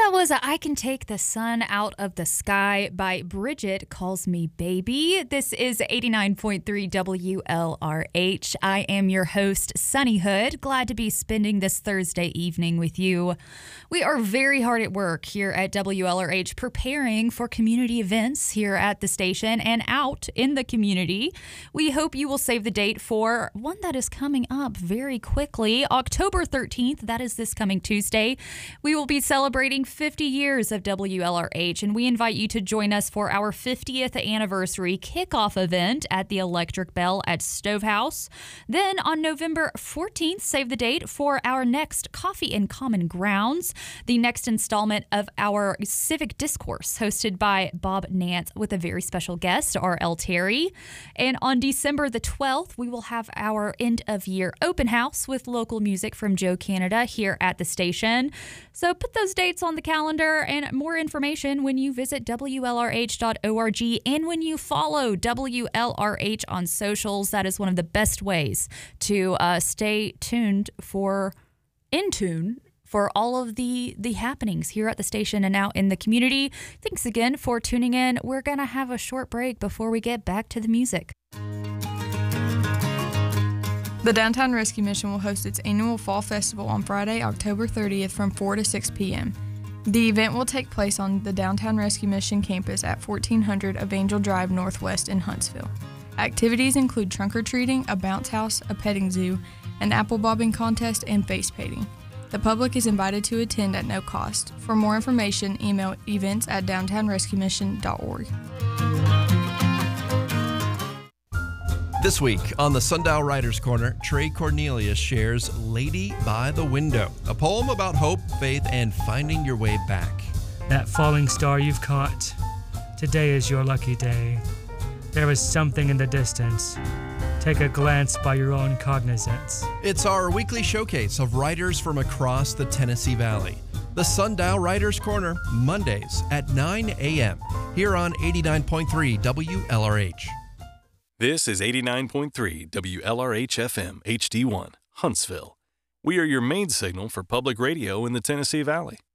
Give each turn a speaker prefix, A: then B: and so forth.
A: That was I Can Take the Sun Out of the Sky by Bridget Calls Me Baby. This is 89.3 WLRH. I am your host, Sunny Hood. Glad to be spending this Thursday evening with you. We are very hard at work here at WLRH preparing for community events here at the station and out in the community. We hope you will save the date for one that is coming up very quickly, October 13th. That is this coming Tuesday. We will be celebrating 50 years of WLRH, and we invite you to join us for our 50th anniversary kickoff event at the Electric Bell at Stovehouse. Then on November 14th, save the date for our next Coffee in Common Grounds, the next installment of our Civic Discourse hosted by Bob Nance with a very special guest, R.L. Terry. And on December the 12th, we will have our end-of-year open house with local music from Joe Canada here at the station. So put those dates on the calendar and more information when you visit WLRH.org and when you follow WLRH on socials. That is one of the best ways to stay in tune for all of the happenings here at the station and out in the community. Thanks again for tuning in. We're going to have a short break before we get back to the music.
B: The Downtown Rescue Mission will host its annual Fall Festival on Friday, October 30th from 4 to 6 p.m. The event will take place on the Downtown Rescue Mission campus at 1400 Evangel Drive Northwest in Huntsville. Activities include trunk-or-treating, a bounce house, a petting zoo, an apple bobbing contest, and face painting. The public is invited to attend at no cost. For more information, email events@downtownrescuemission.org.
C: This week on the Sundial Writers Corner, Trey Cornelius shares Lady by the Window, a poem about hope, faith, and finding your way back.
D: That falling star you've caught, today is your lucky day. There is something in the distance. Take a glance by your own cognizance.
C: It's our weekly showcase of writers from across the Tennessee Valley. The Sundial Writers Corner, Mondays at 9 a.m. here on 89.3 WLRH.
E: This is 89.3 WLRH-FM HD1, Huntsville. We are your main signal for public radio in the Tennessee Valley.